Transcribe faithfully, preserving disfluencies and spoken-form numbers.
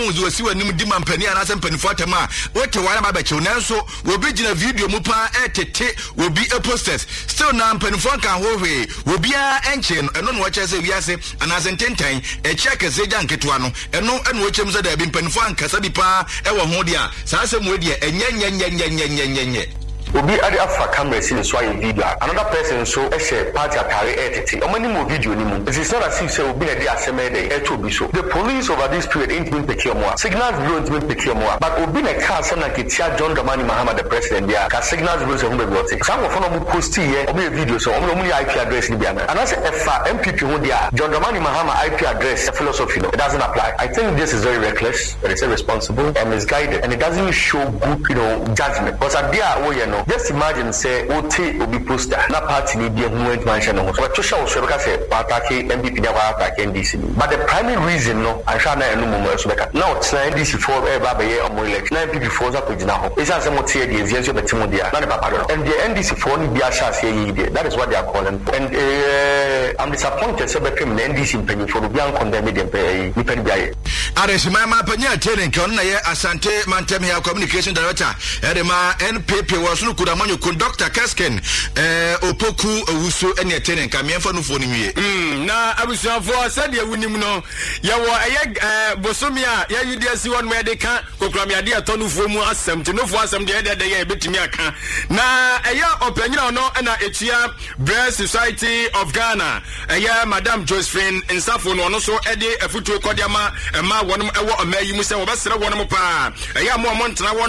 wo si wanim di mampani ana sem panifo atema wote wana ba beche nanso obi gina video mu pa etete obi e posters still na panifo kan hohwe obi a enche eno no wache se wiase ana sententan e check seja nketo ano eno eno wachem se da bi panifo ankasa bi pa e wo ho dia saa se mu dia enye nye nye nye nye nye nye Obi ade afa camera si so aye video. Another person so e share party atare edit. Omani mo video ni mu. It is not as if say obi na dey aseme dey e to bi so. The police over this period ain't been pick more. Signals bureau ain't been pick more. But obi na car say na ketia John Dramani Mahama the president there. Ka signals bureau say hum be block. Some of them post here obi video so obi no I P address ni bia na. And as F M P P ho there John Dramani Mahama I P address philosophy no. It doesn't apply. I think this is very reckless, it is irresponsible and misguided, and it doesn't show good, you know, judgment. Because at there oh you know just imagine say oti obi poster na party ni dia movement mansion no so to show so because say attack M P P dia attack N D C but the primary reason no ansha na enu mo so beka now it's N D C for e ba be ye omo election na M P P for za pagina ho is say mo tie dia vie so betimo dia na ne papa do and the N D C for ni bia sha say yi dia that is what they are calling for. And uh, I'm disappointed say be criminal N D C penny for bia condemn them pe ni pen bia ye Aresima ma panya training kan na ye Asante Mantem here communication director edema N P P was no kuda manyo Doctor Kasken eh opoku owuso ene training kan me fa no fo ni wie mm na abusuafo said ye wunim no ye wo eye eh bosomi a ye yudiasi won me de kan kokram ya de atonu fo mu asem ti no fo asem de de ye betimi aka na eye opanyina no na etua Breast Society of Ghana eye Madam Josephine Nsafo no no so e de afutu kodiama ma wonum ewo amayi mu se wo besere wonum pa eye mo mo ntena